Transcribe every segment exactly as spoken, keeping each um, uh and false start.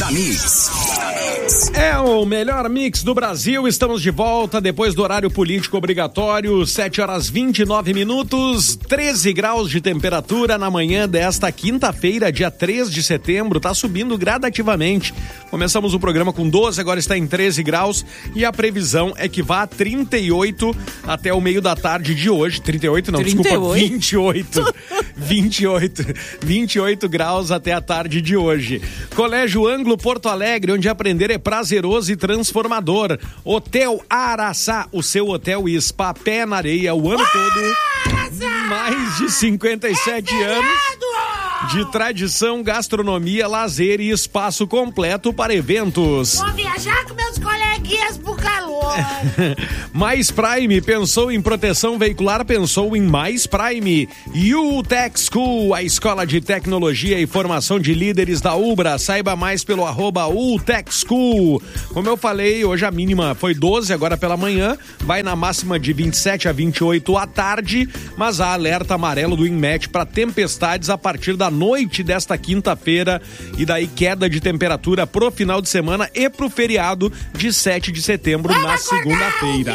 Na Mix. É o melhor mix do Brasil. Estamos de volta depois do horário político obrigatório. sete horas vinte e nove minutos, treze graus de temperatura na manhã desta quinta-feira, dia três de setembro. Tá subindo gradativamente. Começamos o programa com doze, agora está em treze graus. E a previsão é que vá a trinta e oito até o meio da tarde de hoje. trinta e oito não, trinta e oito? desculpa, vinte e oito. vinte e oito. vinte e oito graus até a tarde de hoje. Colégio Ângulo Porto Alegre, onde aprender é prazeroso e transformador. Hotel Araçá, o seu hotel e spa pé na areia o ano todo. Mais de cinquenta e sete anos de tradição, gastronomia, lazer e espaço completo para eventos. Vou viajar com meus coleguinhas pro calor. Mais Prime, pensou em proteção veicular, pensou em Mais Prime. U Tech School, a escola de tecnologia e formação de líderes da Ubra. Saiba mais pelo arroba U Tech School. Como eu falei, hoje a mínima foi doze, agora pela manhã. Vai na máxima de vinte e sete a vinte e oito à tarde, mas há alerta amarelo do INMET para tempestades a partir da noite desta quinta-feira e daí queda de temperatura pro final de semana e pro feriado de sete de setembro na segunda-feira.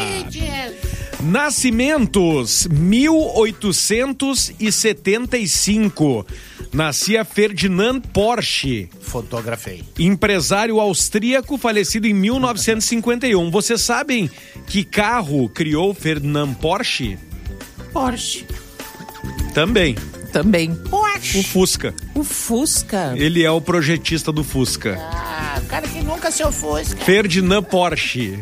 Nascimentos, mil oitocentos e setenta e cinco. Nascia Ferdinand Porsche. Fotografei. Empresário austríaco, falecido em mil novecentos e cinquenta e um. Vocês sabem que carro criou Ferdinand Porsche? Porsche. Também. Também. Porsche. O Fusca. O Fusca. Ele é o projetista do Fusca. Ah, o cara que nunca se ofusca. Ferdinand Porsche.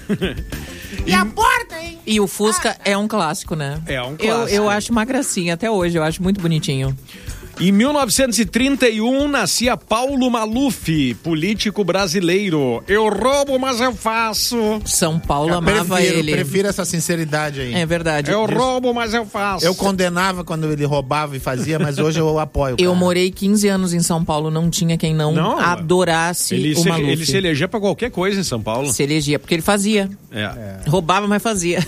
E a porta, hein? E o Fusca ah, é um clássico, né? É um Eu, clássico. eu acho uma gracinha até hoje, eu acho muito bonitinho. Em mil novecentos e trinta e um, nascia Paulo Maluf, político brasileiro. Eu roubo, mas eu faço. São Paulo Eu amava prefiro, ele. prefiro essa sinceridade aí. É verdade. Eu roubo, mas eu faço. Eu condenava quando ele roubava e fazia, mas hoje eu apoio. Eu cara. morei quinze anos em São Paulo, não tinha quem não, Não, adorasse ele o se, Maluf. ele se elegia pra qualquer coisa em São Paulo. Se elegia, porque ele fazia. É. É. Roubava, mas fazia.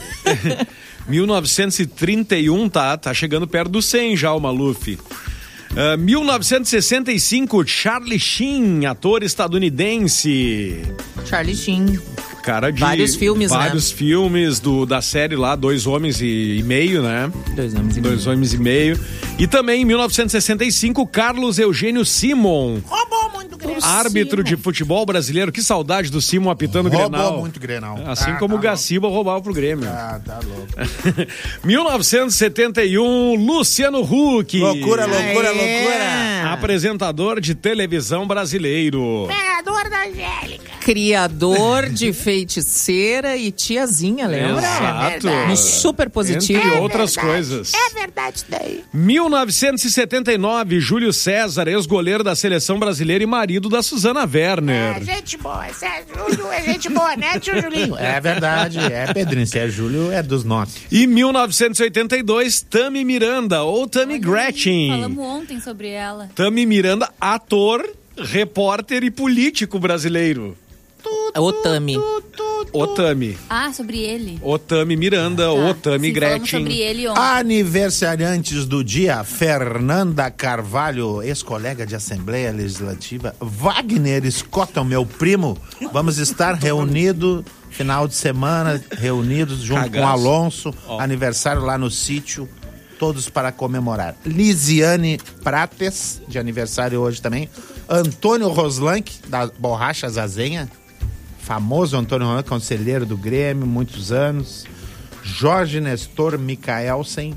mil novecentos e trinta e um, tá, tá chegando perto do cem já o Maluf. Uh, mil novecentos e sessenta e cinco, Charlie Sheen, ator estadunidense. Charlie Sheen. Cara de Vários filmes, vários né? filmes do, da série lá, Dois Homens e, e Meio, né? Dois homens e Dois meio. Homens e Meio. E também em mil novecentos e sessenta e cinco, Carlos Eugênio Simon. Roubou muito grande. Árbitro de futebol brasileiro. Que saudade do Simon apitando o Roubou Grenal. muito Grenal. Assim Ah, como tá o Gaciba roubava pro Grêmio. Ah, tá louco. mil novecentos e setenta e um, Luciano Huck. Loucura, loucura, Aê. loucura. Apresentador de televisão brasileiro. Imperador da Angélica. Criador de Feiticeira e Tiazinha, lembra? Exato. No Super Positivo. Entre outras verdade. coisas. É verdade isso daí. mil novecentos e setenta e nove, Júlio César, ex-goleiro da seleção brasileira e marido da Suzana Werner. É gente boa. Esse é Júlio, é gente boa, né, tio Julinho? É verdade, é Pedrinho. Se é Júlio, é dos nossos. E mil novecentos e oitenta e dois, Tammy Miranda, ou Tammy Gretchen. Falamos ontem sobre ela. Tammy Miranda, ator, repórter e político brasileiro. Otami. Otami. Ah, sobre ele. Otami Miranda, Tá. Otami Sim, falamos Gretchen. sobre ele ontem. Aniversariantes do dia, Fernanda Carvalho, ex-colega de Assembleia Legislativa, Wagner Scott, meu primo. Vamos estar reunidos, final de semana, reunidos junto Cagaço. com Alonso, Ó. aniversário lá no sítio, todos para comemorar. Lisiane Prates, de aniversário hoje também. Antônio Roslank, da Borracha Zazenha. Famoso Antônio Roslank, conselheiro do Grêmio, muitos anos. Jorge Nestor Micaelsen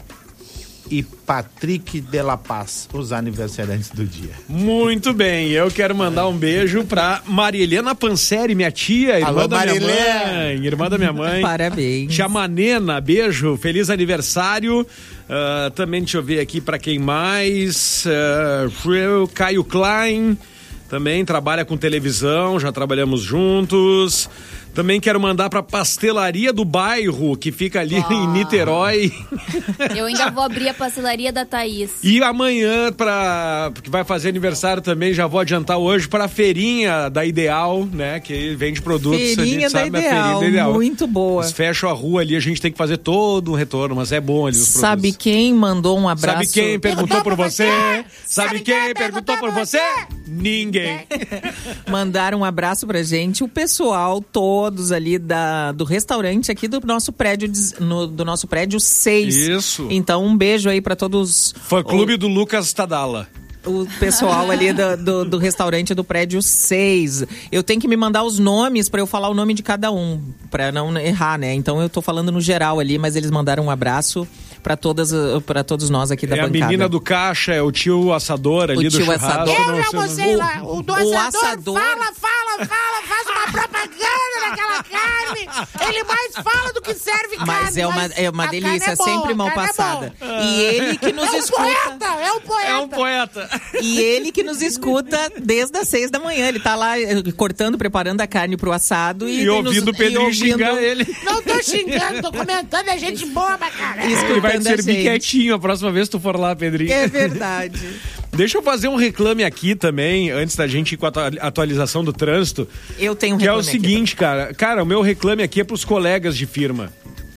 e Patrick de la Paz, os aniversariantes do dia. Muito bem, eu quero mandar um beijo pra Marilena Panseri, minha tia, irmã Alô, da Marilena. minha mãe. Irmã da minha mãe. Parabéns. Tia Manena, beijo, feliz aniversário. Uh, também deixa eu ver aqui pra quem mais. Uh, Caio Klein. Também trabalha com televisão, já trabalhamos juntos. Também quero mandar pra Pastelaria do Bairro, que fica ali ah. em Niterói. Eu ainda vou abrir a pastelaria da Thaís. E amanhã, pra, que vai fazer aniversário também, já vou adiantar hoje, pra Feirinha da Ideal, né? Que vende produtos. Feirinha, sabe, da, Ideal, Feirinha da Ideal, muito boa. Eles fecham a rua ali, a gente tem que fazer todo um retorno, mas é bom ali os Sabe produtos. quem mandou um abraço? Sabe quem perguntou por você? você? Sabe, Sabe quem, quem perguntou por você? Ninguém. Mandaram um abraço pra gente, o pessoal todos ali da, do restaurante aqui do nosso prédio, no, do nosso prédio seis. Isso. Então um beijo aí pra todos. Fã clube o, do Lucas Tadala. O pessoal ali do, do, do restaurante do prédio seis. Eu tenho que me mandar os nomes pra eu falar o nome de cada um, pra não errar, né? Então eu tô falando no geral ali, mas eles mandaram um abraço pra todas, para todos nós aqui da é bancada. É a menina do caixa, é o tio assador ali o do tio churrasco. Assador. Eu já almocei lá. O do o assador, assador fala, fala, fala, faz uma propaganda daquela carne. Ele mais fala do que serve carne. Mas é uma, é uma delícia, é boa, sempre mal passada. É e ele que nos é um escuta... Poeta, é um poeta. É um poeta. E ele que nos escuta desde as seis da manhã. Ele tá lá cortando, preparando a carne pro assado. E, e ouvindo nos, o Pedrinho ouvindo... xingar ele. Não tô xingando, tô comentando, é gente boa pra caralho. Ele vai te servir quietinho a próxima vez que tu for lá, Pedrinho. É verdade. Deixa eu fazer um reclame aqui também, antes da gente ir com a atualização do trânsito. Eu tenho um reclame. Que é o seguinte, aqui, cara. Cara, o meu reclame aqui é pros colegas de firma.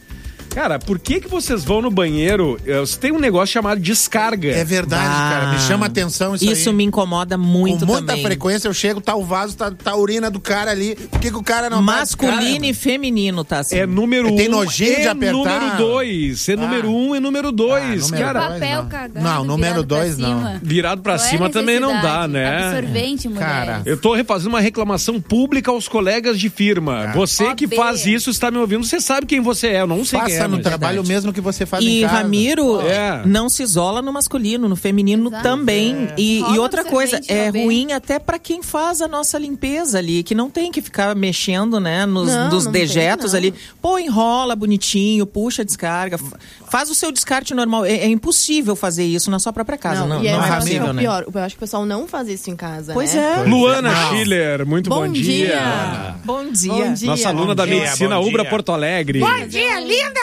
Cara, por que que vocês vão no banheiro? Você tem um negócio chamado descarga. É verdade, ah, cara. Me chama a atenção isso, isso aí. Isso me incomoda muito também. Com muita também. frequência eu chego, tá o vaso, tá, tá a urina do cara ali. Por que que o cara não masculino e feminino, tá assim? É número um. Tem nojinho de apertar. número dois. É ah. número um e número dois. Ah, cara. Papel não. cagado. Não, número dois não. Virado pra Qual cima é também não dá, né? Absorvente, mulher. Cara, eu tô refazendo uma reclamação pública aos colegas de firma. Ah. Você Ó, que B. faz isso, está me ouvindo, você sabe quem você é. Eu não sei Passa quem é. no trabalho verdade. mesmo que você faz e em casa. Ramiro é. não se isola no masculino, no feminino Exato. também. É. E, e outra coisa, é ruim até pra quem faz a nossa limpeza ali, que não tem que ficar mexendo, né, nos não, dos não dejetos tem, ali. Pô, enrola bonitinho, puxa, descarga, faz o seu descarte normal. É, é impossível fazer isso na sua própria casa, não, não, e não é, é possível, né? Pior, eu acho que o pessoal não faz isso em casa, Pois né? é. Pois Luana é. Schiller, muito bom, bom dia. dia. Bom dia. Bom dia. Nossa aluna bom da dia, medicina Ubra Porto Alegre. Bom dia, linda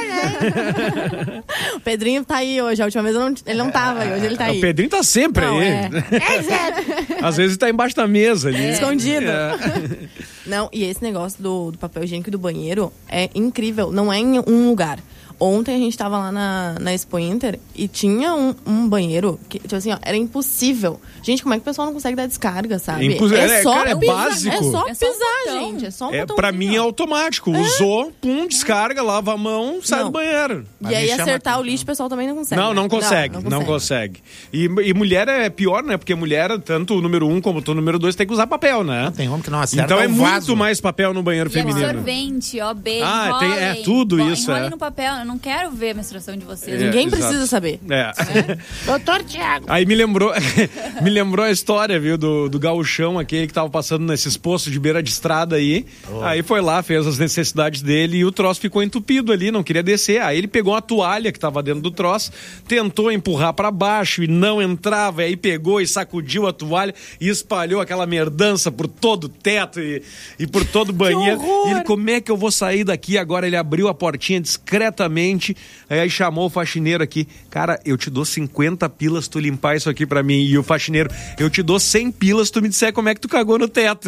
Luana. O Pedrinho tá aí hoje, a última vez eu não, ele não tava aí, hoje ele tá aí. O Pedrinho tá sempre não, aí. É. É sério. Às vezes tá embaixo da mesa ali. É. Escondido. É. Não, e esse negócio do, do papel higiênico do banheiro é incrível, não é em um lugar. Ontem a gente tava lá na, na Expo Inter e tinha um, um banheiro que, tipo assim, ó, era impossível. Gente, como é que o pessoal não consegue dar descarga, sabe? É, imposs... é, é, só cara, é pisar, básico. É só é só pisar, um gente. É só um é, botãozinho. Pra mim é automático. É. Usou, pum, descarga, lava a mão, sai não. do banheiro. E aí acertar o lixo o pessoal também não consegue. Não, não né? consegue. Não, não, não consegue. consegue. E, e mulher é pior, né? Porque mulher, tanto o número um como o número dois, tem que usar papel, né? Não tem homem que não acerta. Então é muito vaso. mais papel no banheiro e feminino. Absorvente, ó, beijo. Ah, enrolem, tem, é tudo Bom, isso. Enrolem É. no papel, eu não quero ver a menstruação de vocês. É, Ninguém exato. precisa saber. É. é. Doutor Tiago. Aí me lembrou, me lembrou a história, viu, do, do gauchão, aquele que tava passando nesses postos de beira de estrada aí. Oh. Aí foi lá, fez as necessidades dele e o troço ficou entupido ali, não queria descer. Aí ele pegou uma toalha que tava dentro do troço, tentou empurrar pra baixo e não entrava. Aí pegou e sacudiu a toalha e espalhou aquela merdança por todo o teto e, e por todo o banheiro. E ele, como é que eu vou sair daqui agora? Ele abriu a portinha discretamente, aí chamou o faxineiro aqui. Cara, eu te dou cinquenta pilas tu limpar isso aqui pra mim. E o faxineiro, eu te dou cem pilas tu me disser como é que tu cagou no teto.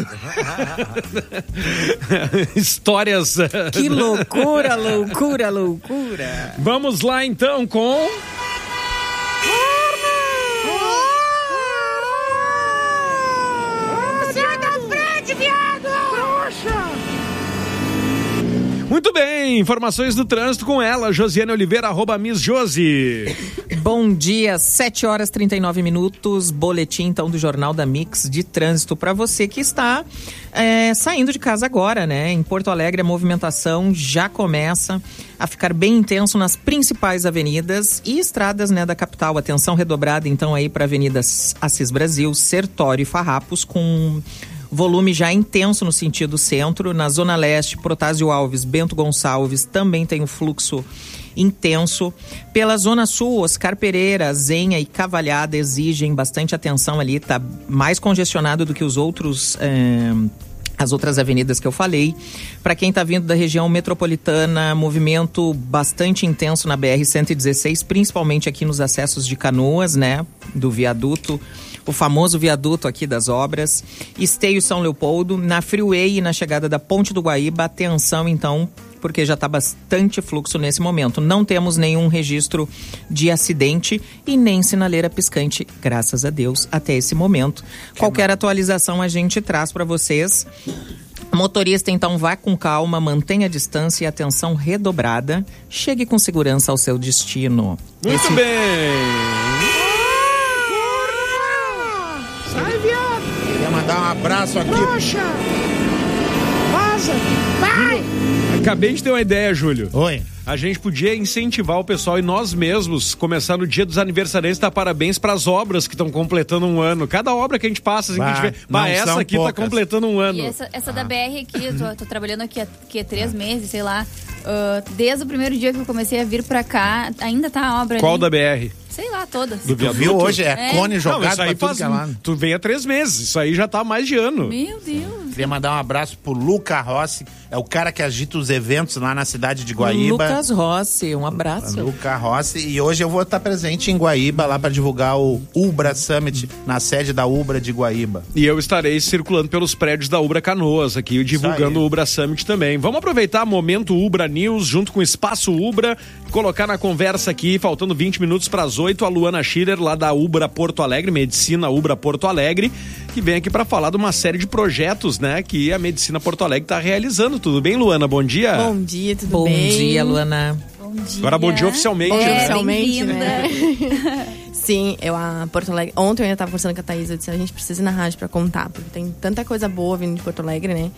Histórias. Que loucura, loucura, loucura. Vamos lá então com... Sai da frente, viado! Muito bem, informações do trânsito com ela, Josiane Oliveira, arroba Miss Josi. Bom dia, sete horas e trinta e nove minutos, boletim então do Jornal da Mix de Trânsito para você que está é, saindo de casa agora, né? Em Porto Alegre a movimentação já começa a ficar bem intenso nas principais avenidas e estradas, né, da capital. Atenção redobrada então aí para avenidas Assis Brasil, Sertório e Farrapos com... volume já intenso no sentido centro. Na Zona Leste, Protásio Alves, Bento Gonçalves também tem um fluxo intenso. Pela Zona Sul, Oscar Pereira, Zenha e Cavalhada exigem bastante atenção ali, tá mais congestionado do que os outros é, as outras avenidas que eu falei. Para quem está vindo da região metropolitana, movimento bastante intenso na B R cento e dezesseis, principalmente aqui nos acessos de Canoas, né, do viaduto, o famoso viaduto aqui das obras. Esteio São Leopoldo, na Freeway e na chegada da Ponte do Guaíba, atenção então, porque já está bastante fluxo nesse momento. Não temos nenhum registro de acidente e nem sinaleira piscante, graças a Deus, até esse momento. Qualquer atualização a gente traz para vocês. Motorista, então, vá com calma, mantenha a distância e atenção redobrada. Chegue com segurança ao seu destino. Muito Esse... bem! Sai, viado! Queria mandar um abraço aqui. Poxa! Vaza! Vai! Acabei de ter uma ideia, Júlio. Oi. A gente podia incentivar o pessoal e nós mesmos começar no dia dos aniversariantes, dar parabéns para as obras que estão completando um ano. Cada obra que a gente passa, assim, Bah, que a gente vê, não bah, essa são aqui tá poucas. completando um ano. E essa, essa da B R aqui, eu tô, tô trabalhando aqui há, aqui há três meses, sei lá. Uh, desde o primeiro dia que eu comecei a vir pra cá, ainda tá a obra Qual ali. da B R? Sei lá, todas. Do Tu viaduto? viu hoje? É, É. cone Não, jogado isso aí pra tudo faz, que é lado. tu vem há três meses, isso aí já tá há mais de ano. Meu Deus. Queria mandar um abraço pro Luca Rossi, é o cara que agita os eventos lá na cidade de Guaíba. Lucas Rossi, um abraço. Luca Rossi, e hoje eu vou estar presente em Guaíba lá para divulgar o Ubra Summit na sede da Ubra de Guaíba. E eu estarei circulando pelos prédios da Ubra Canoas aqui, divulgando aí. o Ubra Summit também. Vamos aproveitar momento Ubra News junto com o Espaço Ubra, colocar na conversa aqui, faltando vinte minutos para as oito, a Luana Schiller, lá da Ubra Porto Alegre, Medicina Ubra Porto Alegre, que vem aqui para falar de uma série de projetos, né, que a Medicina Porto Alegre está realizando. Tudo bem, Luana? Bom dia. Bom dia, tudo Bom bem? dia, Luana. Bom dia. Agora bom dia oficialmente, Bom dia né? oficialmente, Bem-vinda. né? Sim, eu a Porto Alegre. Ontem eu ainda tava conversando com a Thaís, eu disse, a gente precisa ir na rádio pra contar, porque tem tanta coisa boa vindo de Porto Alegre, né?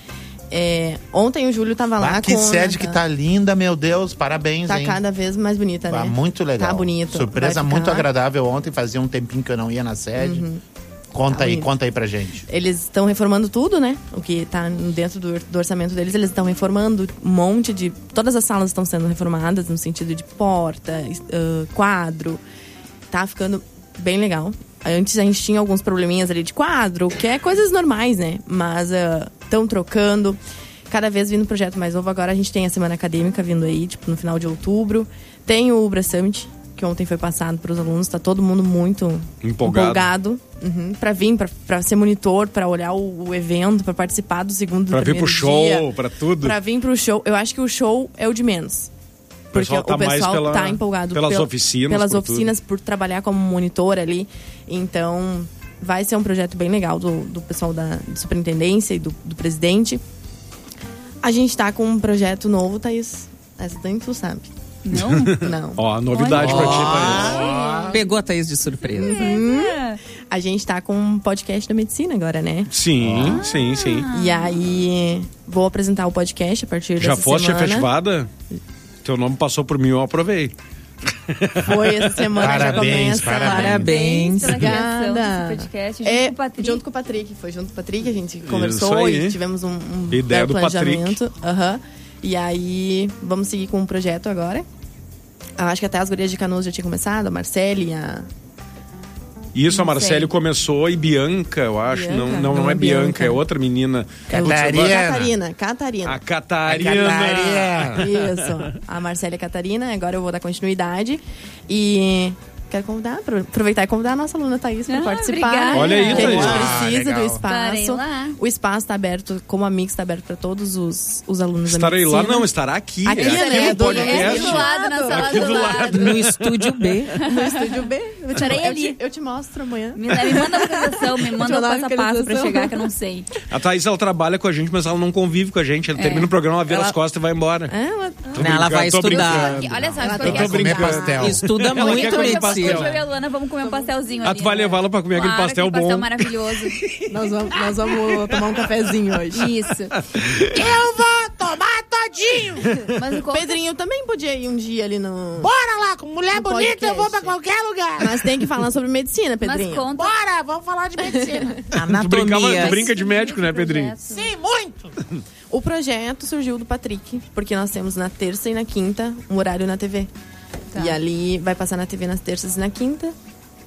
É, ontem o Júlio tava lá Ah, que com... sede que tá linda, meu Deus, parabéns, Tá hein? cada vez mais bonita, Tá né? muito legal. Tá bonito. Surpresa Vai muito ficar- agradável ontem, fazia um tempinho que eu não ia na sede. Conta Tá aí, bonito. conta aí pra gente. Eles estão reformando tudo, né? O que tá dentro do, do orçamento deles, eles estão reformando um monte de... Todas as salas estão sendo reformadas no sentido de porta, uh, quadro. Tá ficando bem legal. Antes a gente tinha alguns probleminhas ali de quadro, que é coisas normais, né? Mas estão trocando. Cada vez vindo um projeto mais novo. Agora a gente tem a Semana Acadêmica vindo aí, tipo, no final de outubro. Tem o Ubra Summit, que ontem foi passado para os alunos. Tá todo mundo muito Empolgado. empolgado uhum, para vir, para ser monitor, para olhar o, o evento, para participar do segundo, do Pra vir primeiro pro show, dia, pra tudo. Pra vir pro show. Eu acho que o show é o de menos. Porque pessoal tá o pessoal mais pela- tá empolgado pelas pel- oficinas, pelas por oficinas, por trabalhar como monitor ali. Então, vai ser um projeto bem legal do, do pessoal da superintendência e do, do presidente. A gente tá com um projeto novo, Thaís. Essa nem tu sabe. Não? Não. Ó, novidade pra ti, Thaís. Pegou a Thaís de surpresa. A gente tá com um podcast da medicina agora, né? Sim, sim, sim. E aí, vou apresentar o podcast a partir Já dessa foste semana. efetivada? Teu nome passou por mim, eu aprovei. Foi essa semana, Parabéns, já começa. Parabéns. pela criação Obrigada. desse podcast. Junto É, com o Patrick. junto com o Patrick. Foi junto com o Patrick, a gente conversou aí. e tivemos um, um Ideia belo do planejamento. Aham. E aí, vamos seguir com o projeto agora. Eu acho que até as gurias de Canoas já tinham começado, a Marcele, a... Isso, a Não Marcele sei. começou e Bianca, eu acho. Bianca? Não, não, não, Não é é Bianca, Bianca. é outra menina. Catarina. Catarina, Catarina. A Catarina. Catarina. Isso. A Marcela e a Catarina. Agora eu vou dar continuidade. E quero convidar, apro- aproveitar e convidar a nossa aluna Thaís para Ah, participar. obrigada. Olha aí, Que a gente Thaís. Ah, precisa legal. do Estarei espaço. lá. O espaço está aberto, como a Mix está aberto para todos os, os alunos Estarei da lá, medicina. não, estará aqui. Aqui, é né? no Do- podcast. É aqui do lado, na sala Aqui do, do lado. No estúdio B. No estúdio B. Eu te, Estarei eu ali. te- eu te mostro amanhã. Me, me manda a localização, me manda o mandar a passo a passo pra localização. chegar, que eu não sei. A Thaís, ela trabalha com a gente, mas ela não convive com a gente. Ela É. termina o programa, ela vira Ela- as costas e vai embora. É, ela... Tô Não, ela brincando, vai tô estudar. brincando. Olha só, Ela esse tem podcast. Comer Comer pastel. Estuda Ela muito quer comer medicina. pastel. Hoje eu e a Luana vamos comer um pastelzinho Ah, ali. tu vai né? levar ela pra comer aquele Claro, pastel aquele bom. pastel maravilhoso. nós, vamos, nós vamos tomar um cafezinho hoje. Isso. Eu vou tomar todinho! Mas o Pedrinho também podia ir um dia ali no... Bora lá, com mulher No bonita eu vou podcast. pra qualquer lugar! Mas tem que falar sobre medicina, Mas Pedrinho. conta. Bora, vamos falar de medicina! Tu, brincava, Anatomia. tu brinca de médico, né, Pedrinho? Sim, muito! O projeto surgiu do Patrick, porque nós temos na terça e na quinta um horário na T V. Tá. E ali vai passar na T V nas terças e na quinta.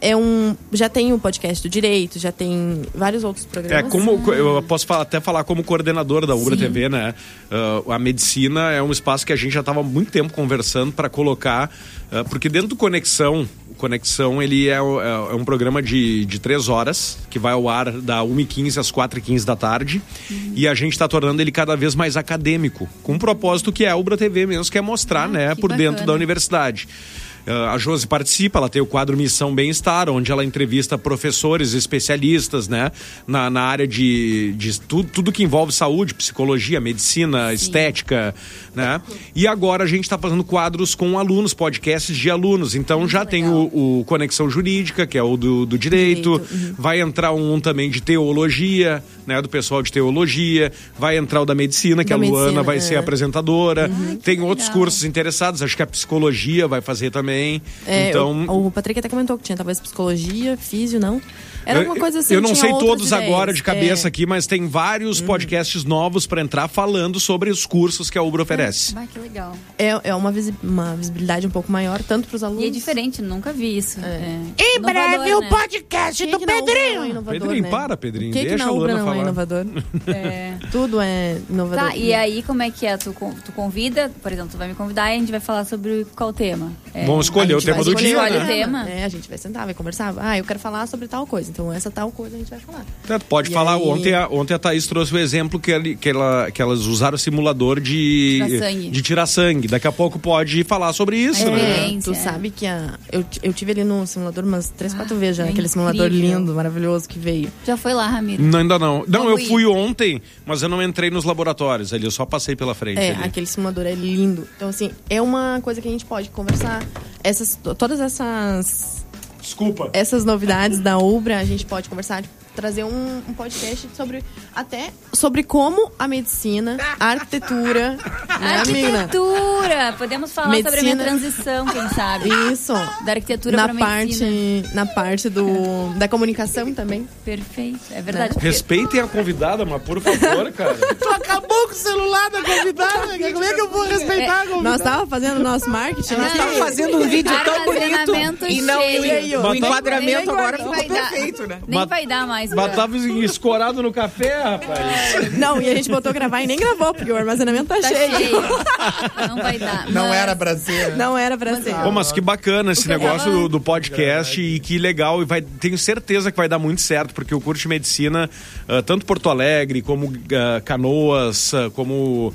é um... Já tem o podcast do Direito, já tem vários outros programas. É, como eu posso falar, até falar como coordenador da Ubra T V, né? Uh, a medicina é um espaço que a gente já estava há muito tempo conversando para colocar, uh, porque dentro do Conexão, o Conexão ele é, é, é um programa de, de três horas, que vai ao ar da uma e quinze às quatro e quinze da tarde, uhum. e a gente está tornando ele cada vez mais acadêmico, com um propósito que é a Ubra T V mesmo, que é mostrar, ah, né, por bacana. Dentro da universidade. Uh, a Josi participa, ela tem o quadro Missão Bem-Estar, onde ela entrevista professores, especialistas, né, na, na área de, de tudo, tudo que envolve saúde, psicologia, medicina, Sim. estética, né? E agora a gente está fazendo quadros com alunos, podcasts de alunos. Então Muito já legal. Tem o, o Conexão Jurídica, que é o do, do direito, direito. Uhum. Vai entrar um também de teologia, né, do pessoal de teologia, vai entrar o da medicina, que da a Luana medicina, vai é. ser apresentadora. Uhum. Tem outros legal. Cursos interessados, acho que a psicologia vai fazer também. É, então, o, o Patrick até comentou que tinha talvez psicologia, físio, não? Era uma coisa assim. Eu não sei todos ideias. agora de cabeça é. aqui, mas tem vários hum. podcasts novos para entrar falando sobre os cursos que a Ubra oferece. Ah, que legal. É, é uma, visi- uma visibilidade um pouco maior, tanto para os alunos. E é diferente, nunca vi isso. É. É. Em breve, o né? podcast que do que Pedrinho. É inovador, Pedrinho, né? para, Pedrinho. Que Deixa que a Luana não falar. É inovador? É. Tudo é inovador. Tá, e aí como é que é? Tu, tu convida, por exemplo, tu vai me convidar e a gente vai falar sobre qual tema? É. Vamos escolher o tema do dia, escolhe né? o tema. É, a gente vai sentar, vai conversar. Ah, eu quero falar sobre tal coisa. Então, essa tal coisa a gente vai falar. Então, pode e falar. Aí... Ontem, a, ontem a Thaís trouxe o exemplo que, ele, que, ela, que elas usaram o simulador de tirar sangue. de tirar sangue. Daqui a pouco pode falar sobre isso, é, né? Tu sabe que a, eu, eu tive ali no simulador umas três, quatro ah, vezes já. É aquele incrível. simulador lindo, maravilhoso que veio. Já foi lá, Ramiro? Não, ainda não. Não, Vamos eu ir. fui ontem, mas eu não entrei nos laboratórios ali. Eu só passei pela frente. É, ali. aquele simulador é lindo. Então, assim, é uma coisa que a gente pode conversar. Essas, todas essas... Desculpa. Essas novidades da Ubra, a gente pode conversar, trazer um, um podcast sobre até sobre como a medicina, a arquitetura, né, amiga? Arquitetura! Podemos falar Medicina. sobre a minha transição, quem sabe? Isso. Da arquitetura na pra parte, medicina. na parte do, da comunicação também. Perfeito, é verdade. Porque... Respeitem a convidada, mas por favor, cara. Tu acabou com o celular da convidada. Como é que eu vou respeitar a convidada? Nós estávamos fazendo o nosso marketing. Nós estávamos fazendo um vídeo tão bonito e não cheio. e aí, o enquadramento Nem agora vai ficou dar. perfeito, né? Nem Mas- vai dar mais. Mas pra- tava escorado no café, rapaz. Não, e a gente botou gravar e nem gravou, porque o armazenamento tá, Tá cheio. cheio. Não vai dar. Não mas- era pra ser. Não era pra ser. Pô, mas que bacana esse que eu negócio tava- do, do podcast e que legal. E vai, tenho certeza que vai dar muito certo, porque o curso de medicina, ah, tanto Porto Alegre, como ah, Canoas, ah, como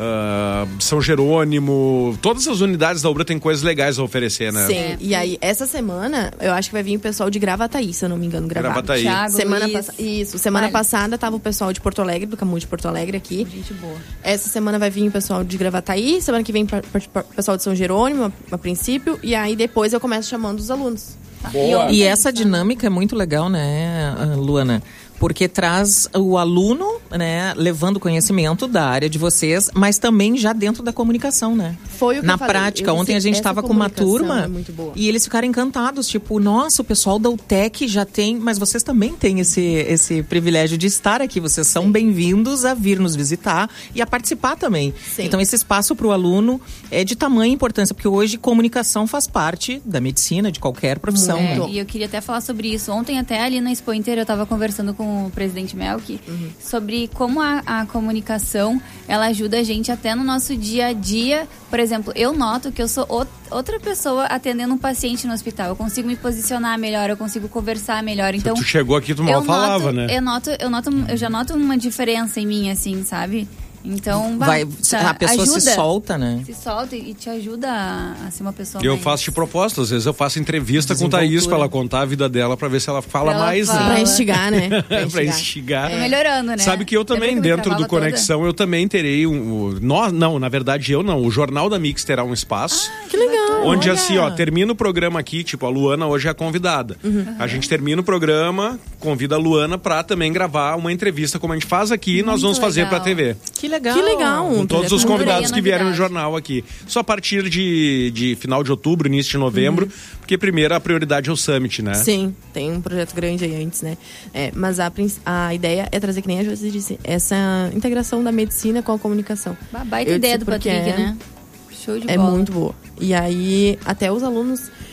ah, São Jerônimo, todas as unidades da Ubra tem coisas legais a oferecer, né? Sim, É. e aí, essa semana, eu acho que vai vir o pessoal de Gravataí, se eu não me engano, gravar. Gravataí. Thiago, Semana Luiz. passa- Isso, semana Vale. passada tava o pessoal de Porto Alegre, do Camu de Porto Alegre aqui. Gente boa. Essa semana vai vir o pessoal de Gravataí, semana que vem o pessoal de São Jerônimo, a, a princípio, e aí depois eu começo chamando os alunos. Boa. E essa dinâmica é muito legal, né, Luana? Porque traz o aluno, né, levando conhecimento da área de vocês, mas também já dentro da comunicação, né? Foi o que Na eu falei. prática, Eu ontem a disse, gente essa estava com uma comunicação turma é muito boa. e eles ficaram encantados, tipo, nossa, o pessoal da U T E C já tem, mas vocês também têm esse, esse privilégio de estar aqui, vocês são bem-vindos a vir nos visitar e a participar também. Sim. Então esse espaço para o aluno é de tamanha importância, porque hoje comunicação faz parte da medicina, de qualquer profissão, É, né? e eu queria até falar sobre isso. Ontem, até ali na Expo Inter, eu estava conversando com o presidente Melk Uhum. sobre como a, a comunicação ela ajuda a gente até no nosso dia a dia. Por exemplo, eu noto que eu sou out- outra pessoa atendendo um paciente no hospital. Eu consigo me posicionar melhor, eu consigo conversar melhor. Então, Tu chegou aqui, tu mal eu falava, noto, né? Eu noto, eu noto, eu já noto uma diferença em mim, assim, sabe? Então, bah, Vai, tá, a pessoa ajuda, se solta, né? se solta e te ajuda a, a ser uma pessoa Eu mais... faço de propósito, às vezes eu faço entrevista com Thaís pra ela contar a vida dela, pra ver se ela fala Pra ela mais, falar. né? Pra instigar, né? Pra instigar. Tô melhorando, né? Sabe que eu Lembra também, que eu me dentro do travava toda? Conexão, eu também terei um... um nós, não, na verdade eu não. O Jornal da Mix terá um espaço. Que legal. Onde olha. assim, ó, termina o programa aqui, tipo, a Luana hoje é a convidada. A gente termina o programa, convida a Luana pra também gravar uma entrevista como a gente faz aqui e nós Muito vamos fazer legal. pra T V. Que legal. Que legal. Com todos os Adorei convidados a que vieram no novidade. jornal aqui. Só a partir de, de final de outubro, início de novembro, porque primeiro a prioridade é o Summit, né? Sim, tem um projeto grande aí antes, né? É, mas a, princ- a ideia é trazer, que nem a Josi disse, essa integração da medicina com a comunicação. Ba- Baita Eu ideia disse do porque Patrick, é- né? Show de É bola. muito boa. E aí, até os alunos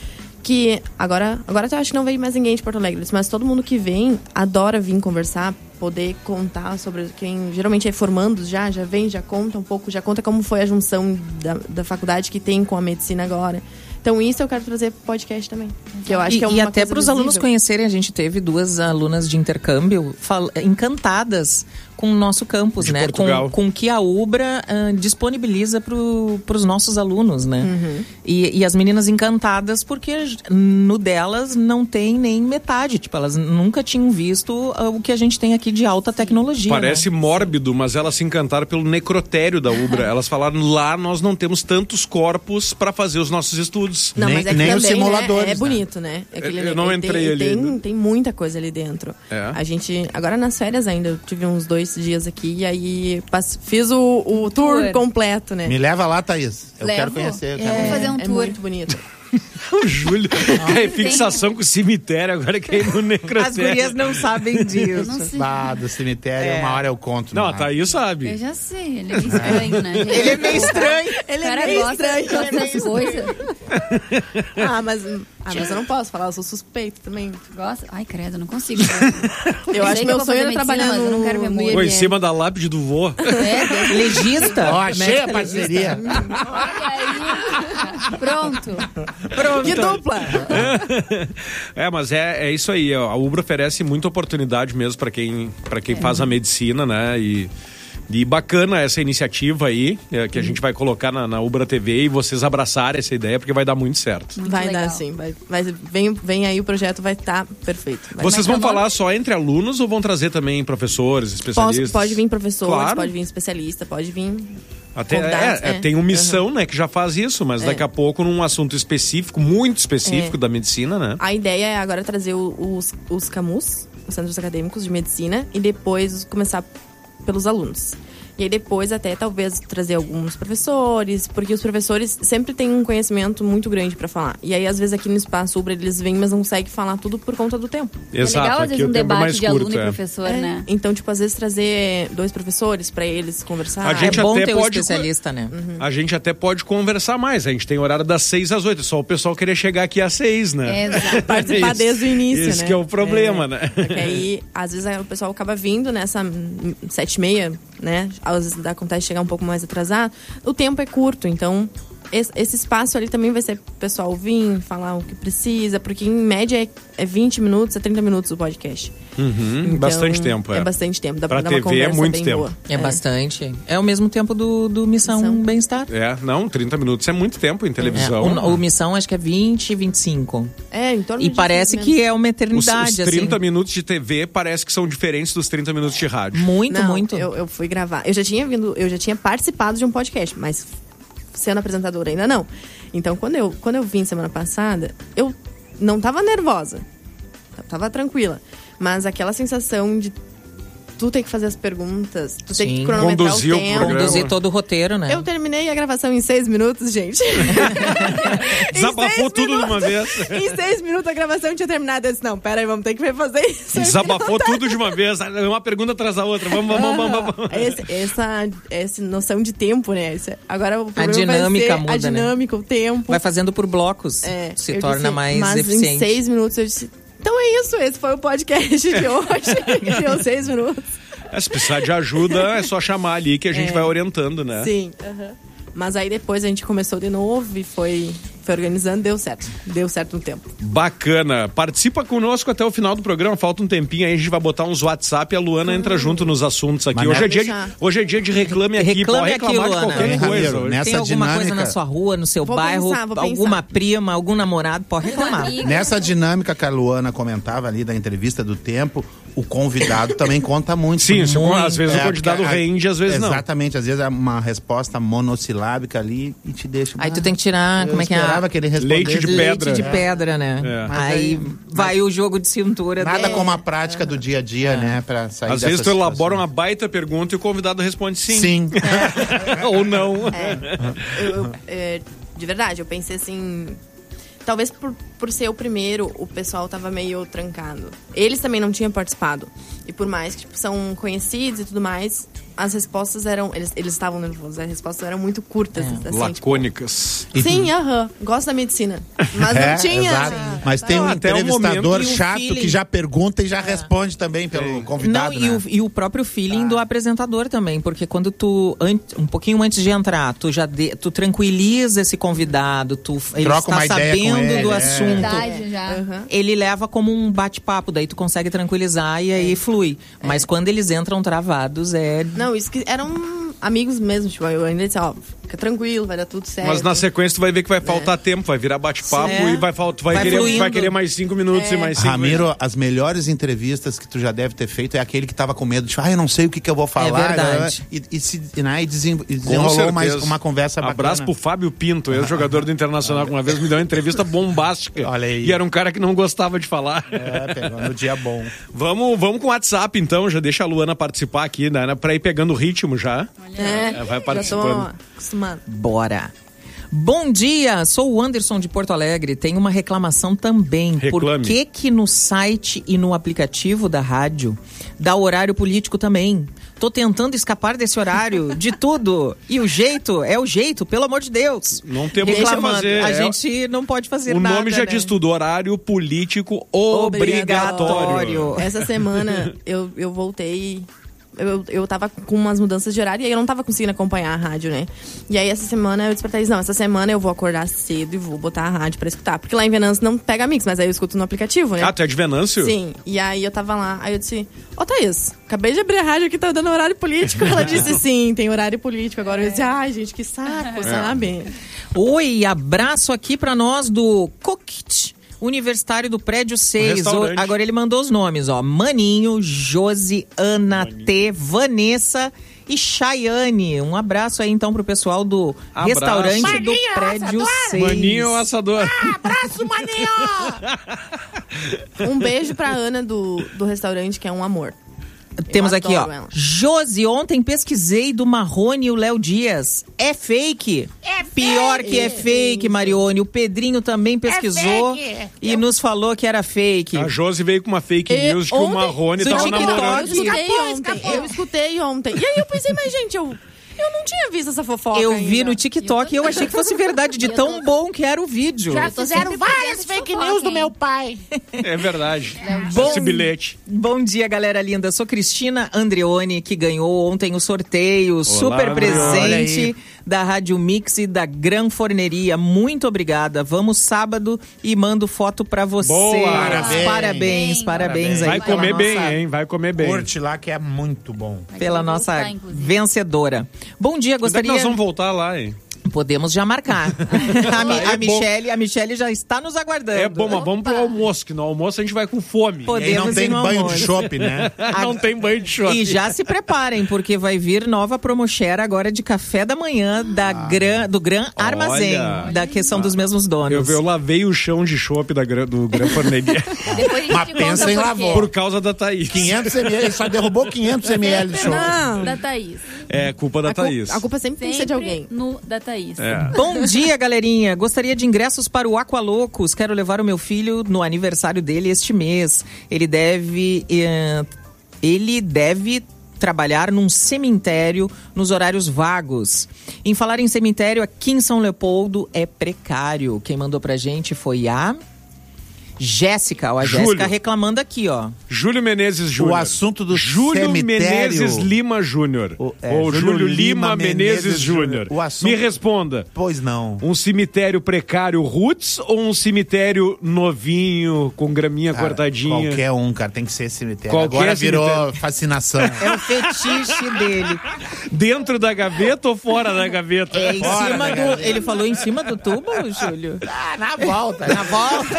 que agora, agora eu acho que não vem mais ninguém de Porto Alegre, mas todo mundo que vem adora vir conversar, poder contar sobre quem geralmente é formandos já, já vem, já conta um pouco, já conta como foi a junção da, da faculdade que tem com a medicina agora. Então isso eu quero trazer pro podcast também. Que eu acho e, que é uma e até coisa para os alunos visível. conhecerem, a gente teve duas alunas de intercâmbio fal- encantadas com o nosso campus, De né? Portugal. Com, com o que a Ubra uh, disponibiliza para os nossos alunos, né? Uhum. E, e as meninas encantadas porque no delas não tem nem metade. Tipo, elas nunca tinham visto uh, o que a gente tem aqui de alta tecnologia. Parece né? mórbido, mas elas se encantaram pelo necrotério da Ubra. Elas falaram, lá nós não temos tantos corpos para fazer os nossos estudos. Não, Nem- mas é que nem também, os simuladores, né, é né? bonito, né? É aquele- Eu- eu não ele entrei tem, ali. Tem, tem muita coisa ali dentro. É. A gente, agora nas férias ainda, eu tive uns dois dias aqui e aí passe- fiz o, o tour Tour. completo, né? Me leva lá, Thaís. Eu Levo. quero conhecer. Eu quero Vamos ver. fazer um é tour. muito bonito. O Júlio, é fixação com o cemitério, agora que é no As necrotério. gurias não sabem Eu disso. não sei. Bah, do cemitério, uma hora eu conto. Não, né? a Thaís sabe. Eu já sei, ele é meio estranho, né? gente? Ele é meio estranho. Ele O cara é meio gosta, estranho. gosta das coisas. Ah, mas, ah, mas eu não posso falar, eu sou suspeito também. Gosta? Ai, credo, não consigo. Eu sei acho que que meu eu vou sonho fazer era medicina, trabalhar mas eu não no, quero ver no muito. Pô, em I M M. cima da lápide do vô. É, Deus. Legista. Ó, achei a parceria. Olha aí. Pronto. Pronto. Que dupla! É, mas é, é isso aí. ó. A Ubra oferece muita oportunidade mesmo para quem, pra quem faz a medicina, né? E, e bacana essa iniciativa aí, é, que a gente vai colocar na, na Ubra T V e vocês abraçarem essa ideia, porque vai dar muito certo. Muito vai legal. dar sim, vai, vai, vem, vem aí o projeto, vai estar perfeito. Vai Vocês vai vão tá falar só entre alunos ou vão trazer também professores, Posso, especialistas? pode vir professor, Claro. pode vir especialista, pode vir. Até, convidados, é, é, é. tem um Missão, né, que já faz isso, mas É. daqui a pouco num assunto específico, muito específico É. da medicina, né? A ideia é agora trazer o- os, os CAMUs, os Centros Acadêmicos de Medicina, e depois começar pelos alunos. E aí depois até talvez trazer alguns professores, porque os professores sempre têm um conhecimento muito grande pra falar. E aí às vezes aqui no Espaço Ubra eles vêm, mas não conseguem falar tudo por conta do tempo. Exato, é legal, às aqui vezes, o um tempo é debate mais de curto, aluno é. e professor, É. né? Então, tipo, às vezes trazer dois professores pra eles conversar. A gente É bom até ter um pode- especialista, né? A gente até pode conversar mais. A gente tem horário das seis às oito. Só o pessoal querer chegar aqui às seis, né? Exato. Participar Isso. desde o início, Esse né? que é o problema, É. né? Porque aí, às vezes, o pessoal acaba vindo nessa hum, sete e meia, né? Às vezes acontece de chegar um pouco mais atrasado. O tempo é curto, então esse, esse espaço ali também vai ser o pessoal vir, falar o que precisa, porque em média é, é vinte minutos a trinta minutos o podcast. Uhum, Então, bastante tempo, é. É bastante tempo, dá Pra pra, dar uma T V é conversa muito bem tempo. boa. É, bastante. É o mesmo tempo do, do Missão, Missão. Bem-Estar. É, não, trinta minutos é muito tempo em É, televisão. o, o Missão acho que é vinte, vinte e cinco. É, em torno E disso, parece mais ou que é uma Os, eternidade, os trinta assim. minutos de T V parece que são diferentes dos trinta minutos de rádio. Muito, Não, muito. Eu, eu fui gravar. Eu já tinha vindo, eu já tinha participado de um podcast, mas sendo apresentadora ainda não. Então, quando eu, quando eu vim semana passada, eu não tava nervosa. Eu tava tranquila. Mas aquela sensação de tu ter que fazer as perguntas, tu ter Sim. que cronometrar Conduzir o o tempo. programa. Conduzir todo o roteiro, né? Eu terminei a gravação em seis minutos, gente. Em Desabafou seis tudo de uma minutos- vez. Em seis minutos a gravação tinha terminado. Eu disse, não, pera aí, vamos ter que refazer isso. Desabafou tudo de uma vez. Uma pergunta atrás da outra. Vamos, vamos, vamos, vamos. vamos. Esse- essa, essa noção de tempo, né? Esse- agora o problema dinâmica vai ser muda, a né? dinâmica, o tempo. Vai fazendo por blocos. É, se eu torna disse, mais mas eficiente. em seis minutos eu disse, então é isso, esse foi o podcast de hoje. Deu seis minutos. É, se precisar de ajuda, é só chamar ali que a gente É. vai orientando, né? Sim. aham. Mas aí depois a gente começou de novo e foi, foi organizando, deu certo. Deu certo no tempo. Bacana. Participa conosco até o final do programa. Falta um tempinho aí, a gente vai botar uns WhatsApp e a Luana entra junto nos assuntos aqui. Mas Hoje é, não é dia de, deixar. hoje é dia de reclame aqui. Reclame Pode aqui, reclamar de Luana. qualquer É, coisa. Ramiro, hoje. nessa Tem alguma dinâmica- coisa na sua rua, no seu Vou bairro, pensar, vou alguma pensar. prima, algum namorado, pode reclamar. Amiga. Nessa dinâmica que a Luana comentava ali da entrevista do tempo, o convidado também conta muito. Sim, se o- Muito. às vezes o convidado porque a- rende, às vezes não. Exatamente, às vezes é uma resposta monossilábica ali e te deixa... Aí tu tem que tirar, Eu como é que é? esperava que ele respondesse. Leite de pedra. Leite de pedra, né? É. Mas Aí aí- vai o jogo de cintura. Nada dele. como a prática do dia a dia, né? Pra sair Às vezes tu dessas elabora uma situações. baita pergunta e o convidado responde sim. Sim. Ou não. Eu, eu, é, de verdade, eu pensei assim... Talvez por, por ser o primeiro, o pessoal tava meio trancado. Eles também não tinham participado. E por mais que tipo, são conhecidos e tudo mais, as respostas eram... Eles eles estavam nervosos, as respostas eram muito curtas. É. Assim, Lacônicas. tipo, sim, aham, gosto da medicina. Mas É, não tinha... exato. Mas tem um Não, até o entrevistador momento. E o chato feeling. que já pergunta e já responde também pelo convidado, Não, né? e, o, e o próprio feeling do apresentador também, porque quando tu, an- um pouquinho antes de entrar, tu já de- tu tranquiliza esse convidado, tu ele Troca está uma ideia com sabendo ele, do é. assunto. Verdade, já. Aham. Ele leva como um bate-papo, daí tu consegue tranquilizar e aí flui. Mas quando eles entram travados, é... Não, isso que eram amigos mesmo, tipo, eu ainda disse, ó, fica tranquilo, vai dar tudo certo. Mas na sequência tu vai ver que vai faltar tempo, vai virar bate-papo É. e vai, fal- tu vai, Vai querer, fluindo. vai querer mais cinco minutos e mais cinco Ramiro, as melhores entrevistas que tu já deve ter feito é aquele que tava com medo de, ah, eu não sei o que, que eu vou falar. verdade. E, e, se, né, e desen- e Com desenrolou certeza. mais uma conversa bacana. Abraço pro Fábio Pinto, ex-jogador do Internacional, que uma vez me deu uma entrevista bombástica. Olha aí. E era um cara que não gostava de falar. É, pegou no dia bom. Vamos, vamos com o WhatsApp, então. Já deixa a Luana participar aqui, né? Pra ir pegando o ritmo já. É, É, vai já tô participando. acostumado. Bora! Bom dia, sou o Anderson de Porto Alegre. Tenho uma reclamação também. Reclame. Por que que no site e no aplicativo da rádio dá horário político também? Tô tentando escapar desse horário de tudo. E o jeito é o jeito, pelo amor de Deus. Não temos o que Reclamando. fazer. A É- gente não pode fazer O nada. nome já né? diz tudo, horário político obrigatório. Obrigatório. Essa semana eu, eu voltei. Eu, eu tava com umas mudanças de horário e aí eu não tava conseguindo acompanhar a rádio, né? E aí essa semana eu disse pra Thaís, não, essa semana eu vou acordar cedo e vou botar a rádio pra escutar. Porque lá em Venâncio não pega mix, mas aí eu escuto no aplicativo, né? Ah, tu é de Venâncio? Sim, e aí eu tava lá, aí eu disse, ô Thaís, acabei de abrir a rádio aqui, tá dando horário político. Ela disse, sim, tem horário político. Agora eu disse, ai gente, que saco, sabe? Oi, abraço aqui pra nós do Coquit, universitário do Prédio seis. restaurante. O- Agora ele mandou os nomes, ó. Maninho, Josi, Ana T, Vanessa e Chayane. Um abraço aí então pro pessoal do Abraço. restaurante do Maninho, Prédio assador. seis. Maninho ou assador? Abraço, maninho! Um beijo pra Ana do, do restaurante, que é um amor. Temos Eu aqui, ó. adoro ela. Josi, ontem pesquisei do Marrone e o Léo Dias. É fake. É Pior fake. que é fake, Marione. O Pedrinho também pesquisou fake. e nos falou que era fake. A Josi veio com uma fake E news de que o ontem- Marrone do tava TikTok. namorando. Eu escutei Escapou, ontem. escapou. Eu escutei ontem. E aí eu pensei, mas gente, eu, eu não tinha visto essa fofoca Eu vi ainda. no TikTok e eu achei que fosse verdade, de tão bom que era o vídeo. Já tô fizeram sempre várias fazendo fake fofoca, news do hein? meu pai. É verdade. Bom- Esse bilhete. Bom dia, galera linda. Sou Cristina Andreoni, que ganhou ontem o sorteio super Andreoni. Olha presente aí. da Rádio Mix e da Gran Forneria. Muito obrigada. Vamos sábado e mando foto pra vocês. Boa. Parabéns, Parabéns. parabéns aí Vai pela comer bem, nossa- hein? Vai comer bem. Curte lá que é muito bom. Pela Vou nossa voltar, inclusive. vencedora. Bom dia, Quando é que gostaria... nós vamos voltar lá, hein? Podemos já marcar. a, Mi- É a bom. Michele, a Michele já está nos aguardando. É bom, mas vamos pro almoço, que no almoço a gente vai com fome. Pode- E aí não Podemos tem ir no banho almoço. de chopp, né? Não tem banho de choque. E já se preparem, porque vai vir nova promoshare agora de café da manhã da Gran, do Gran Armazém, Olha. da que são dos mesmos donos. Eu, eu lavei o chão de chopp da, Gran- do Gran Forneria Depois a gente Mas te pensa conta em por quê. lavou. por causa da Thaís. quinhentos mililitros, ele só derrubou quinhentos mililitros de chopp. Não, Da Thaís. É culpa da a, Thaís. culpa, a culpa sempre tem que ser de Sempre alguém. no da Thaís. É. Bom dia, galerinha. Gostaria de ingressos para o Aqualocos. Quero levar o meu filho no aniversário dele este mês. Ele deve... eh, ele deve... trabalhar num cemitério nos horários vagos. Em falar em cemitério, aqui em São Leopoldo é precário. Quem mandou pra gente foi a Jéssica. Ó, a Júlio. Jéssica reclamando aqui, ó. Júlio Menezes Júnior. O assunto do Júlio cemitério- Menezes Lima Júnior. O- é, Ou Júlio Júlio Lima, Lima Menezes, Menezes Júnior. Júnior. O assunto- Me responda. Pois não. Um cemitério precário roots ou um cemitério novinho, com graminha Cara, cortadinha? Qualquer um, cara, tem que ser cemitério. Qualquer Agora virou cemitério. fascinação. É o fetiche dele. Dentro da gaveta ou fora da gaveta? É em Fora cima da do... gaveta. Ele falou em cima do tubo, Júlio? Ah, na volta. Na volta.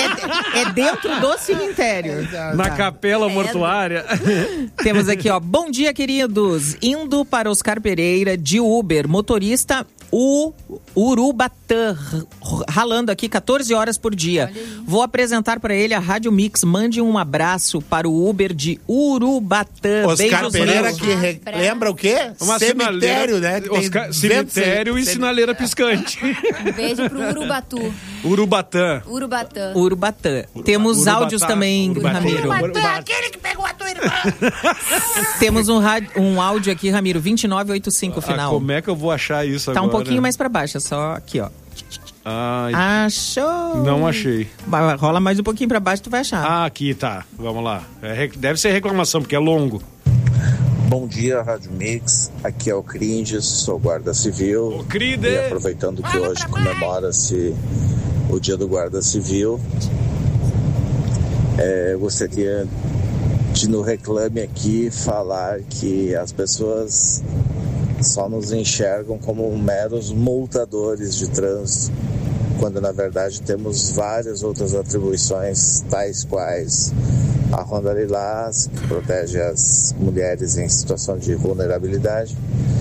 É, é dentro do cemitério. Na capela mortuária. Temos aqui, ó. Bom dia, queridos. Indo para Oscar Pereira de Uber, motorista U Urubatã, ralando aqui quatorze horas por dia. Vou apresentar para ele a Rádio Mix. Mande um abraço para o Uber de Urubatã. Oscar Beijos Pereira meus. que re- lembra o quê? Uma Cemitério, sinaleira- né? Que tem Oscar- duzentos cemitério e cem- sinaleira piscante. Um beijo pro Urubatu. Urubatã. Urubatã. Urubatã. Temos Urubatá, áudios também, Urubatá. Ramiro. Urubatã, aquele que pegou a tua irmã. Temos um, rádio, um áudio aqui, Ramiro, vinte e nove oitenta e cinco Ah, final. como é que eu vou achar isso Tá agora? um pouquinho mais pra baixo, é só aqui, ó. Ai, Achou! não achei. Vai, rola mais um pouquinho pra baixo, tu vai achar. Ah, aqui, tá. Vamos lá. É rec- deve ser reclamação, porque é longo. Bom dia, Rádio Mix. Aqui é o Cringes, sou guarda civil. Ô, Cride! E aproveitando que hoje comemora-se o Dia do Guarda Civil, é, eu gostaria de, no Reclame Aqui, falar que as pessoas só nos enxergam como meros multadores de trânsito, quando na verdade temos várias outras atribuições, tais quais a Ronda Lilás, que protege as mulheres em situação de vulnerabilidade,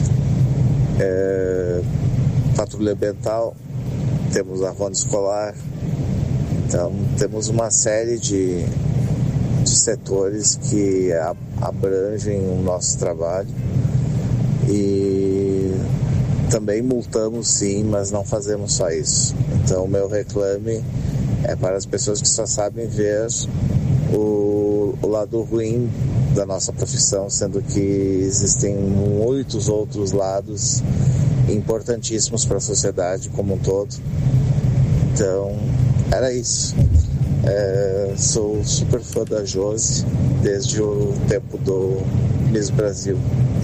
é, patrulha ambiental, temos a Ronda Escolar, então temos uma série de, de setores que a, abrangem o nosso trabalho. E também multamos sim, mas não fazemos só isso. Então o meu reclame é para as pessoas que só sabem ver o, o lado ruim da nossa profissão, sendo que existem muitos outros lados importantíssimos para a sociedade como um todo. Então, era isso. É, sou super fã da Josi desde o tempo do Miss Brasil.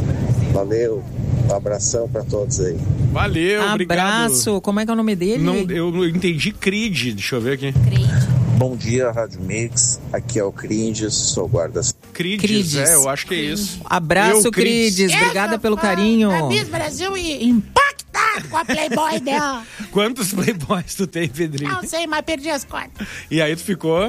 Valeu, um abração pra todos aí. Valeu, obrigado. Abraço, como é que é o nome dele? Não, eu não entendi Cride, deixa eu ver aqui. Bom dia, Rádio Mix. Aqui é o Cringes, sou guarda. Crides, Crides. é, eu acho que é isso. Abraço, Eu, Crides. Crides, obrigada Essa pelo foi carinho. A Miss Brasil e impactado com a Playboy dela. Quantos playboys tu tem, Pedrinho? Não sei, mas perdi as contas. E aí tu ficou?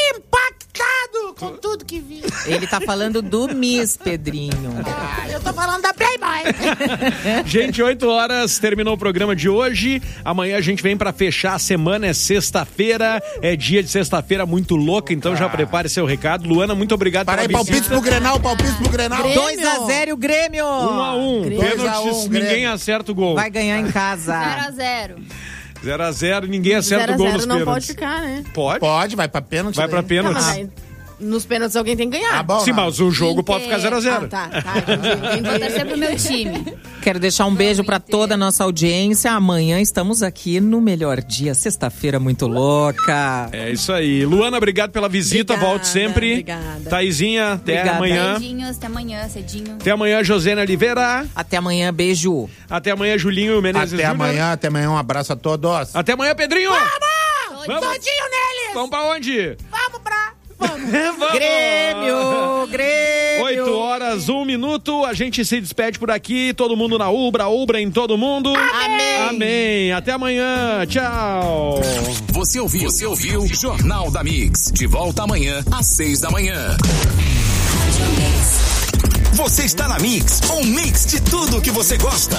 Impactado com tudo que vi. Ele tá falando do Miss, Pedrinho. Ah, eu tô falando da Playboy. Gente, oito horas, terminou o programa de hoje. Amanhã a gente vem pra fechar a semana, é sexta-feira. É dia de sexta-feira muito louca, então já prepare seu recado. Luana, muito obrigado Para aí, pela palpite visita. pro Grenal, palpite pro Grenal. Grêmio. dois a zero, Grêmio! Um a um. Grêmio. Pênaltis, dois a um, ninguém Grêmio. acerta o gol. Vai ganhar em zero casa. a zero. zero a zero, ninguém acerta zero a o gol zero nos não pênaltis. pode ficar, né? Pode? Pode, vai pra pênalti. Vai pra daí. Não, pênaltis. mas aí, nos pênaltis alguém tem que ganhar. Ah, bom. Sim, não. mas o jogo Inter. pode ficar zero a zero. Ah, tá, tá, entendi, Vou entendi. torcer pro meu time. Quero deixar um beijo pra toda a nossa audiência. Amanhã estamos aqui no melhor dia, sexta-feira muito louca. É isso aí. Luana, obrigado pela visita, Obrigada, volte sempre. obrigada. Taizinha, até Obrigada. amanhã. Beijinhos, até amanhã, cedinho. Até amanhã, Josena Oliveira. Até amanhã, beijo. Até amanhã, Julinho Menezes Até Júnior. amanhã, até amanhã, um abraço a todos. Até amanhã, Pedrinho. Vamos! Vamos. Todinho neles. Vamos pra onde? Vamos pra... Vamos. Vamos. Grêmio, Grêmio. Oito horas, um minuto. A gente se despede por aqui. Todo mundo na Ubra, Ubra em todo mundo. Amém. Amém. Até amanhã. Tchau. Você ouviu? Você ouviu? Jornal da Mix. De volta amanhã, às seis da manhã. Você está na Mix, um mix de tudo que você gosta.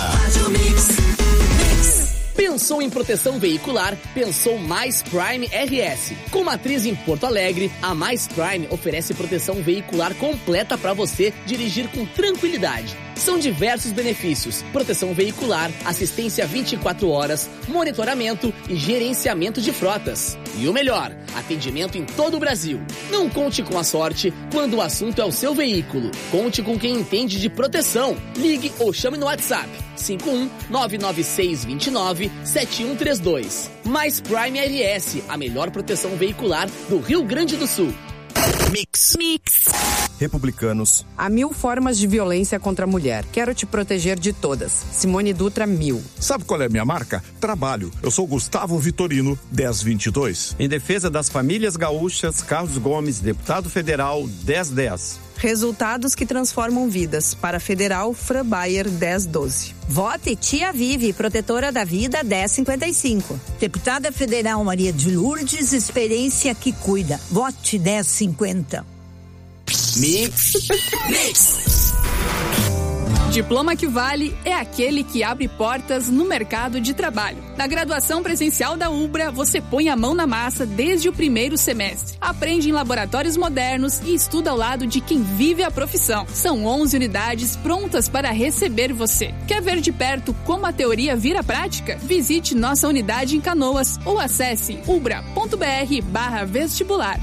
Pensou em proteção veicular? Pensou Mais Prime R S. Com matriz em Porto Alegre, a Mais Prime oferece proteção veicular completa para você dirigir com tranquilidade. São diversos benefícios: proteção veicular, assistência vinte e quatro horas, monitoramento e gerenciamento de frotas. E o melhor, atendimento em todo o Brasil. Não conte com a sorte quando o assunto é o seu veículo. Conte com quem entende de proteção. Ligue ou chame no WhatsApp cinco um nove nove seis dois nove sete um três dois. Mais Prime R S, a melhor proteção veicular do Rio Grande do Sul. Mix. Mix. Republicanos. Há mil formas de violência contra a mulher. Quero te proteger de todas. Simone Dutra, mil. Sabe qual é a minha marca? Trabalho. Eu sou Gustavo Vitorino, dez vinte e dois. Em defesa das famílias gaúchas, Carlos Gomes, deputado federal, dez dez. Resultados que transformam vidas. Para Federal, Fran Bayer, dez doze. Vote Tia Vive, protetora da vida, dez cinquenta e cinco. Deputada Federal Maria de Lourdes, experiência que cuida. Vote dez cinquenta. Mix. Mix. Diploma que vale é aquele que abre portas no mercado de trabalho. Na graduação presencial da Ubra, você põe a mão na massa desde o primeiro semestre. Aprende em laboratórios modernos e estuda ao lado de quem vive a profissão. São onze unidades prontas para receber você. Quer ver de perto como a teoria vira prática? Visite nossa unidade em Canoas ou acesse ubra.br barra vestibular.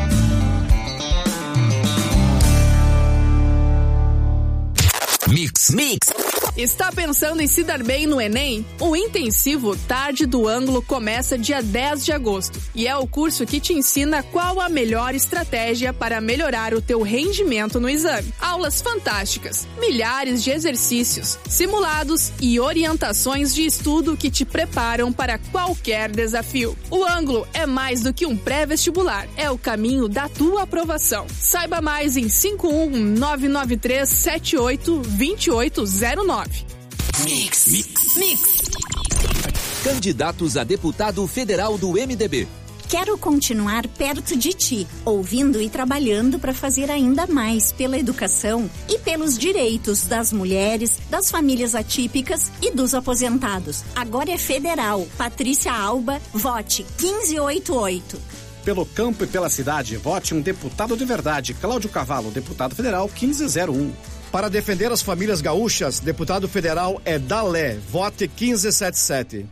Mix. Mix. Está pensando em se dar bem no Enem? O intensivo Tarde do Ângulo começa dia dez de agosto e é o curso que te ensina qual a melhor estratégia para melhorar o teu rendimento no exame. Aulas fantásticas, milhares de exercícios, simulados e orientações de estudo que te preparam para qualquer desafio. O Ângulo é mais do que um pré-vestibular, é o caminho da tua aprovação. Saiba mais em cinco um nove nove três sete oito dois oito zero nove. Mix. Mix. Mix. Candidatos a deputado federal do M D B. Quero continuar perto de ti, ouvindo e trabalhando para fazer ainda mais pela educação e pelos direitos das mulheres, das famílias atípicas e dos aposentados. Agora é federal. Patrícia Alba, vote quinze oitenta e oito. Pelo campo e pela cidade, vote um deputado de verdade. Cláudio Cavalo, deputado federal quinze zero um. Para defender as famílias gaúchas, deputado federal é Dalé, vote quinze setenta e sete.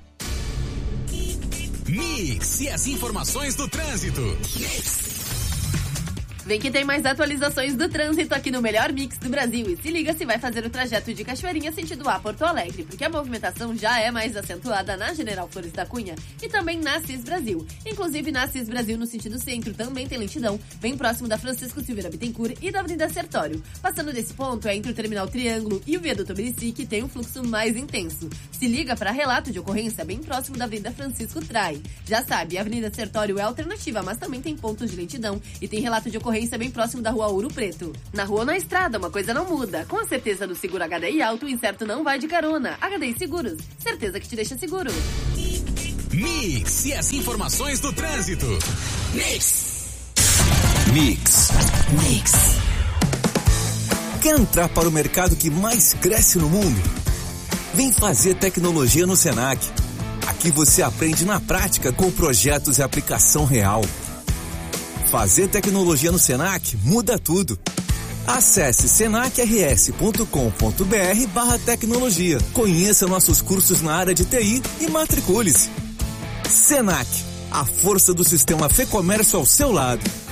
Mix e as informações do trânsito. Mix. Vem que tem mais atualizações do trânsito aqui no melhor mix do Brasil. E se liga se vai fazer o trajeto de Cachoeirinha sentido a Porto Alegre, porque a movimentação já é mais acentuada na General Flores da Cunha e também na Cis Brasil. Inclusive na Cis Brasil, no sentido centro, também tem lentidão, bem próximo da Francisco Silveira Bittencourt e da Avenida Sertório. Passando desse ponto, é entre o Terminal Triângulo e o Viaduto Merici que tem um fluxo mais intenso. Se liga para relato de ocorrência bem próximo da Avenida Francisco Trai. Já sabe, a Avenida Sertório é alternativa, mas também tem pontos de lentidão e tem relato de ocorrência bem próximo da Rua Ouro Preto. Na rua ou na estrada, uma coisa não muda. Com a certeza do seguro H D I Alto, o incerto não vai de carona. H D I Seguros, certeza que te deixa seguro. Mix e as informações do trânsito. Mix. Mix. Mix. Quer entrar para o mercado que mais cresce no mundo? Vem fazer tecnologia no Senac. Aqui você aprende na prática com projetos e aplicação real. Fazer tecnologia no Senac muda tudo. Acesse senacrs.com.br barra tecnologia. Conheça nossos cursos na área de T I e matricule-se. Senac, a força do sistema Fê Comércio ao seu lado.